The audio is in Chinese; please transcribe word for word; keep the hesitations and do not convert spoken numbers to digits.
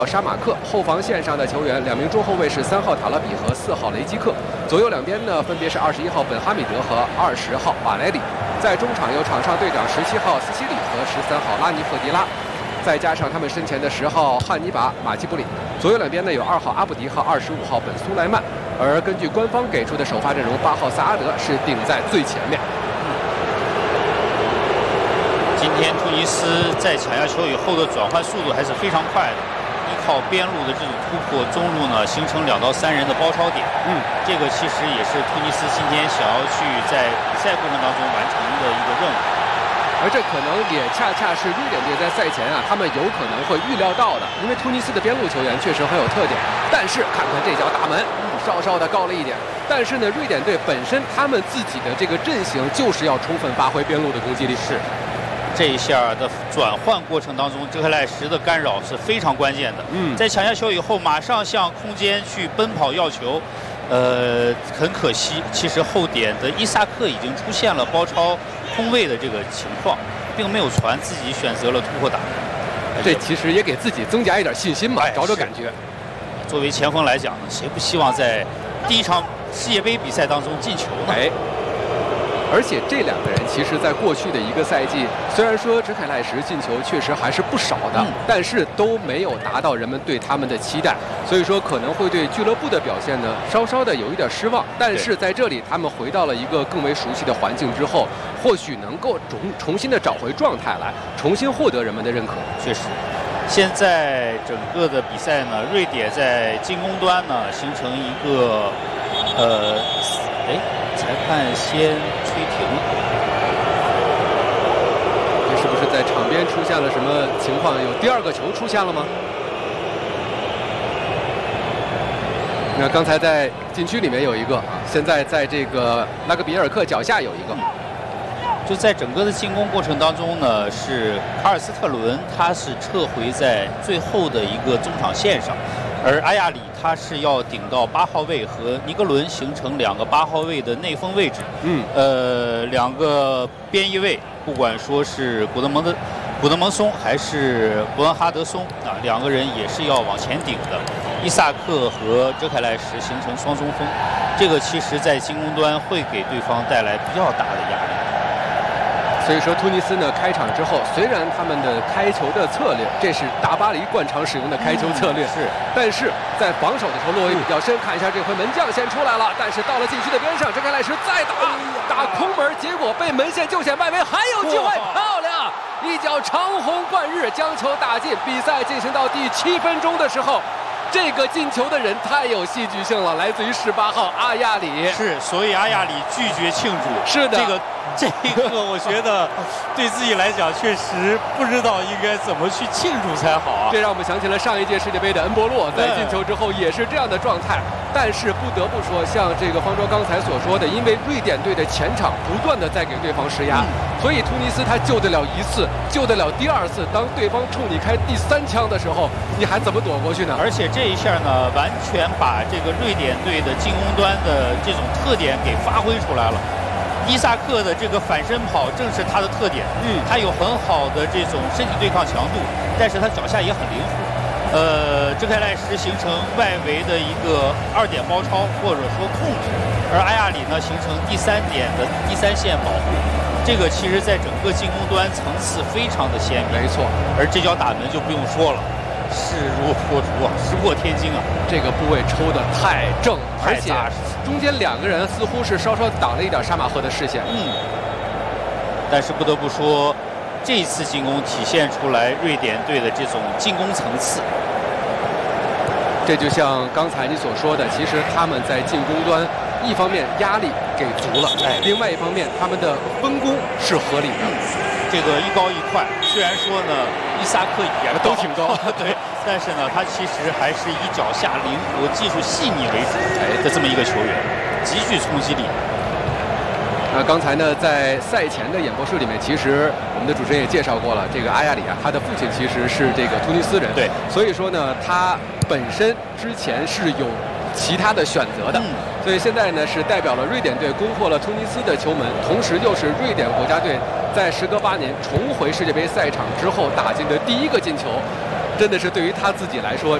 沙马克，后防线上的球员，两名中后卫是三号塔拉比和四号雷基克，左右两边呢分别是二十一号本哈米德和二十号瓦莱里。在中场有场上队长十七号斯基里和十三号拉尼赫迪拉，再加上他们身前的十号汉尼拔马基布里。左右两边呢有二号阿布迪和二十五号本苏莱曼。而根据官方给出的首发阵容，八号萨阿德是顶在最前面。 今天突尼斯在抢下球以后的转换速度还是非常快的。 依靠边路的这种突破，中路呢形成两到三人的包抄点。嗯，这个其实也是突尼斯今天想要去在比赛过程当中完成的一个任务。 而这可能也恰恰是瑞典队在赛前啊，他们有可能会预料到的，因为突尼斯的边路球员确实很有特点。但是看看这脚打门，稍稍的高了一点。但是呢，瑞典队本身他们自己的这个阵型就是要充分发挥边路的攻击力。 是。 这一下的转换过程当中，哲克赖什的干扰是非常关键的。嗯，在抢下球以后，马上向空间去奔跑要球。呃，很可惜，其实后点的伊萨克已经出现了包抄空位的这个情况，并没有传，自己选择了突破打。 这其实也给自己增加一点信心吧，找找感觉。 作为前锋来讲呢，谁不希望在第一场世界杯比赛当中进球呢？哎。 而且这两个人其实，在过去的一个赛季，虽然说哲凯赖什进球确实还是不少的，嗯、但是都没有达到人们对他们的期待，所以说可能会对俱乐部的表现呢稍稍的有一点失望。但是在这里，他们回到了一个更为熟悉的环境之后，或许能够重重新的找回状态来，重新获得人们的认可。 确实，现在整个的比赛呢，瑞典在进攻端呢形成一个，呃，哎。 裁判先吹停了， 这是不是在场边出现了什么情况？有第二个球出现了吗？那刚才在禁区里面有一个啊，现在在这个拉格比尔克脚下有一个。 就在整个的进攻过程当中呢，是卡尔斯特伦他是撤回在最后的一个中场线上。 而阿亚里他是要顶到八号位和尼格伦形成两个八号位的内锋位置。嗯，呃，两个边翼位，不管说是古德蒙的古德蒙松还是伯恩哈德松啊，两个人也是要往前顶的。伊萨克和哲凯赖什形成双中锋，这个其实在进攻端会给对方带来比较大的压力。 所以说，突尼斯呢开场之后，虽然他们的开球的策略，这是大巴黎惯常使用的开球策略，是，但是在防守的时候落位比较深。看一下这回门将先出来了，但是到了禁区的边上，哲凯赖什再打打空门，结果被门线救险外围，还有机会，漂亮！一脚长虹贯日将球打进。比赛进行到第七分钟的时候。 这个进球的人太有戏剧性了，来自于十八号阿亚里。 是，所以阿亚里拒绝庆祝。 是的， 这个这个，我觉得对自己来讲，确实不知道应该怎么去庆祝才好啊。 这让我们想起了上一届世界杯的恩波洛，在进球之后也是这样的状态。但是不得不说，像这个方舟刚才所说的，因为瑞典队的前场不断的在给对方施压，嗯、所以突尼斯他救得了一次，救得了第二次。当对方冲你开第三枪的时候，你还怎么躲过去呢？ 而且这。 这一下呢，完全把这个瑞典队的进攻端的这种特点给发挥出来了。伊萨克的这个反身跑正是他的特点，嗯，他有很好的这种身体对抗强度，但是他脚下也很灵活。呃，哲凯赖什形成外围的一个二点包抄或者说控制，而阿亚里呢形成第三点的第三线保护。这个其实在整个进攻端层次非常的鲜明。 没错， 而这脚打门就不用说了。 势如破竹啊，石破天惊啊！ 这个部位抽的太正，而且中间两个人似乎是稍稍挡了一点沙马赫的视线。 嗯，但是不得不说，这一次进攻体现出来瑞典队的这种进攻层次。 这就像刚才你所说的，其实他们在进攻端，一方面压力给足了，哎，另外一方面他们的分工是合理的。嗯这个一高一快，虽然说呢，伊萨克也都挺高， 对，但是呢，他其实还是以脚下灵活、技术细腻为主的这么一个球员，极具冲击力。 那刚才呢，在赛前的演播室里面，其实我们的主持人也介绍过了，这个阿亚里啊，他的父亲其实是这个突尼斯人， 对， 所以说呢，他本身之前是有其他的选择的。嗯 所以现在呢，是代表了瑞典队攻破了突尼斯的球门，同时又是瑞典国家队在时隔八年重回世界杯赛场之后打进的第一个进球。 真的是对于他自己来说，